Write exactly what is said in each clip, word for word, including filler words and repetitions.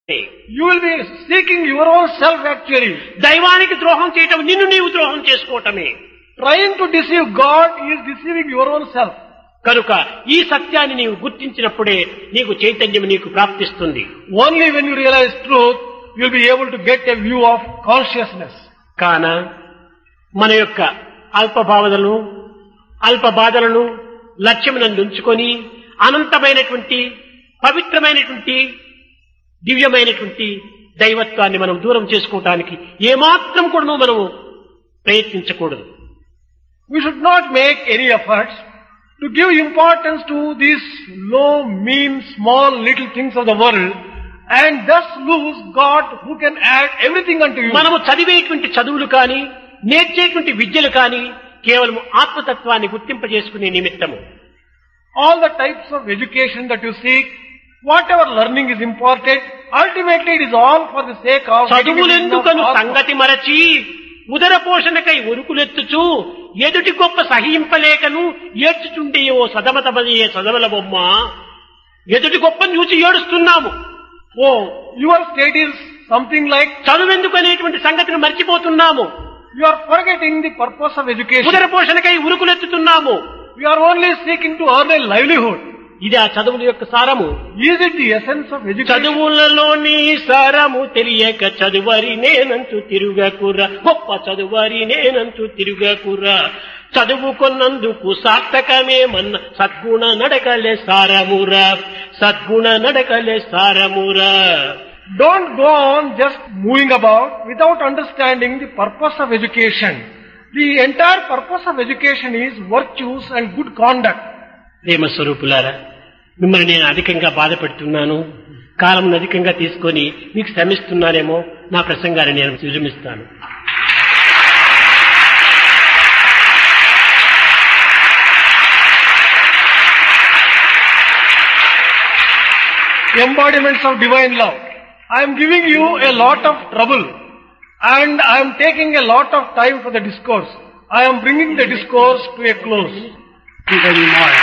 You will be seeking your own self actually. దైవానికి ద్రోహం చేయటం నిన్ను నీవు ద్రోహం చేసుకోవటమే. Trying to deceive God is deceiving your own self. కనుక ఈ సత్యాన్ని నీవు గుర్తించినప్పుడే నీకు చైతన్యం నీకు ప్రాప్తిస్తుంది. Only when you realize truth, you will be able to get a view of consciousness. కాన మన యొక్క అల్ప భావనలను అల్ప బాధలను లక్ష్యమునందు ఉంచుకొని అనంతమైనటువంటి పవిత్రమైనటువంటి దివ్యమైనటువంటి దైవత్వాన్ని మనం దూరం చేసుకోవటానికి ఏమాత్రం కూడా మనము ప్రయత్నించకూడదు. We should not make any efforts to give importance to these low, mean, small, little things of the world and thus lose God who can add everything unto you. మనము చదివేటువంటి చదువులు కానీ నేర్చేటువంటి విద్యలు కానీ కేవలం ఆత్మతత్వాన్ని గుర్తింపజేసుకునే నిమిత్తము. All the types of education that you seek, whatever learning is important, ultimately it is all for the sake of చదువులెందుకను సంగతి మరచి ఉదర పోషణకై ఉరుకులెత్తుచు ఎదుటి గొప్ప సహింపలేకను ఏడ్చుచుండే ఓ సదమతమయే సదవల బొమ్మ. ఎదుటి గొప్పను చూసి ఏడుస్తున్నాము. Oh, your state is something like చదువెందుకనేటువంటి సంగతిని మర్చిపోతున్నాము. You are forgetting the purpose of education. ఉదర పోషణకై ఉరుకులెత్తుతున్నాము. We are only seeking to earn a livelihood. ఇది ఆ చదువుల యొక్క సారము. Is it the essence of education? చదువులలోని సారము తెలియక చదువరి నేనంటూ తిరుగకుర్ర, గొప్ప చదువరి నేనంటూ తిరుగకుర్ర. చదువుకున్నందుకు సార్థకమేమన్న సద్గుణ నడకలే సారమురా, సద్గుణ నడకలే సారమురా. Don't go on just moving about without understanding the purpose of education. The entire purpose of education is virtues and good conduct. ప్రేమ స్వరూపులారా, మిమ్మల్ని నేను అధికంగా బాధపెడుతున్నాను, కాలం అధికంగా తీసుకొని మీకు శ్రమిస్తున్నానేమో, నా ప్రసంగాన్ని నేను విరమిస్తాను. Embodiments of divine love. I am giving you a lot of trouble and I am taking a lot of time for the discourse. I am bringing the discourse to a close. Very much.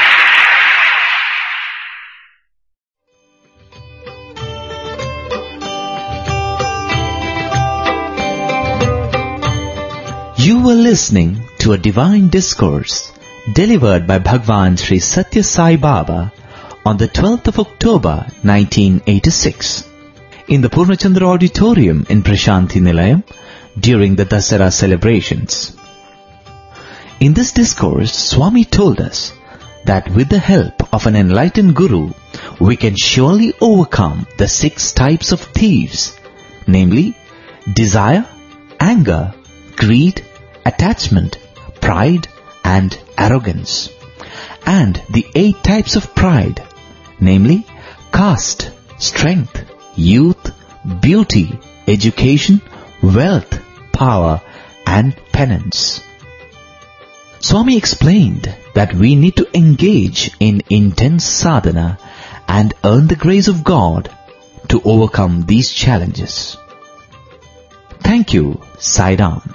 You were listening to a divine discourse delivered by Bhagwan Sri Satya Sai Baba on the twelfth of October nineteen eighty-six in the Purnachandra Auditorium in Prashanthi Nilayam during the Dasara celebrations. In this discourse, Swami told us that with the help of an enlightened Guru, we can surely overcome the six types of thieves, namely desire, anger, greed, attachment, pride and arrogance, and the eight types of pride, namely caste, strength, youth, beauty, education, wealth, power and penance. Swami explained that we need to engage in intense sadhana and earn the grace of God to overcome these challenges. Thank you, Sai Ram.